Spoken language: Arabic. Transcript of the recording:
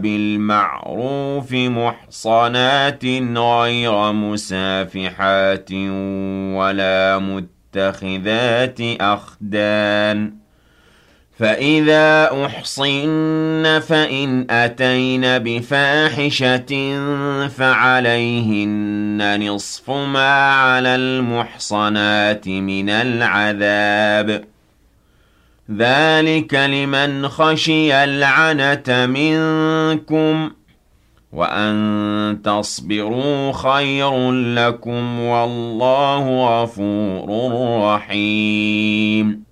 بالمعروف محصنات غير مسافحات ولا متخذات أخدان فإذا أحصن فإن أتين بفاحشة فعليهن نصف ما على المحصنات من العذاب ذلك لمن خشي العنة منكم وأن تصبروا خير لكم والله غفور رحيم